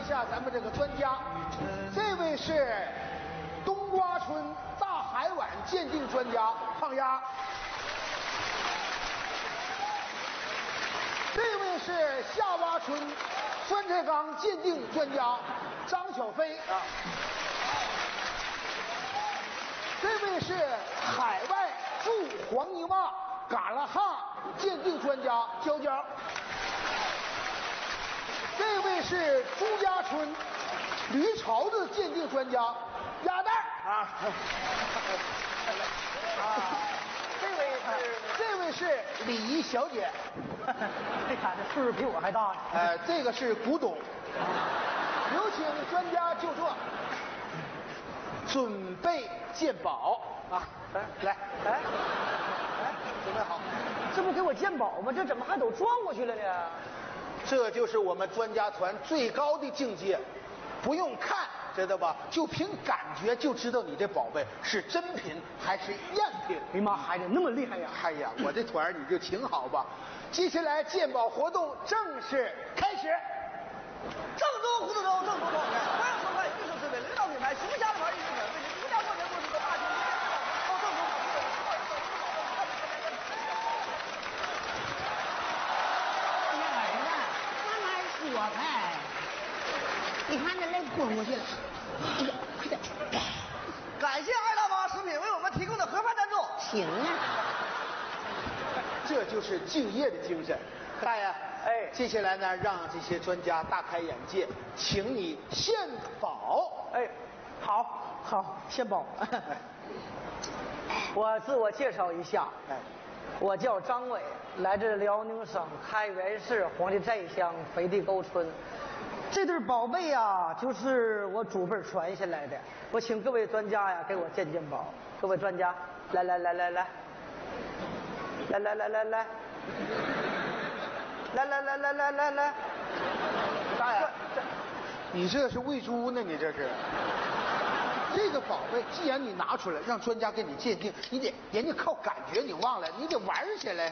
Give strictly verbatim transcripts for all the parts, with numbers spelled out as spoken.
下咱们这个专家，这位是冬瓜村大海碗鉴定专家胖丫，这位是下洼村酸菜缸鉴定专家张小飞啊，这位是海外驻黄泥洼嘎啦哈鉴定专家娇娇。这位是朱家村驴槽子鉴定专家鸭蛋啊，啊，这位是这位是礼仪小姐， 你看这岁数比我还大呢。 呃，这个是古董，有请专家就座，准备鉴宝啊！来来来来，准备好， 这不给我鉴宝吗？这怎么还都转过去了呢？ 这就是我们专家团最高的境界，不用看，知道吧？就凭感觉就知道你这宝贝是真品还是赝品。 哎妈，孩子那么厉害呀！ 哎呀，我这团你就请好吧。接下来鉴宝活动正式开始。 郑州胡子州郑州宝贝，欢迎收看预售设备领导品牌熊家的玩意儿，为您独家冠名播出的大型哦郑州宝贝。 躲开！你看这雷滚过去了。哎呀，快点！ 感谢二大妈食品为我们提供的盒饭赞助。 行啊， 这就是敬业的精神。大爷，哎，接下来呢，让这些专家大开眼界，请你献宝。 哎，好，好，献宝。我自我介绍一下， 哎， 我叫张伟，来自辽宁省开原市黄家寨乡肥地沟村。这对宝贝呀，就是我祖辈传下来的。我请各位专家呀，给我鉴鉴宝。各位专家，来来来来来，来来来来来，来来来来来来来， 大爷，你这是喂猪呢？你这是？这个宝贝，既然你拿出来让专家给你鉴定，你得人家靠感觉，你忘了，你得玩起来。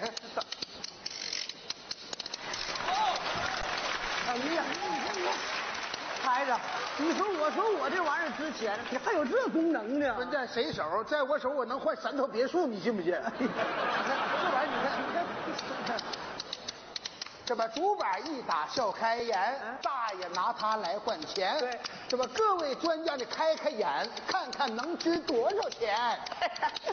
哎呀，孩子，你说我说我这玩意儿值钱，你还有这功能呢？ 分在谁手？在我手，我能换三套别墅，你信不信？你看这玩意儿，你看，你看，你看。这把竹板一打笑开颜，大爷拿它来换钱。 对， 这把各位专家你开开眼，看看能值多少钱。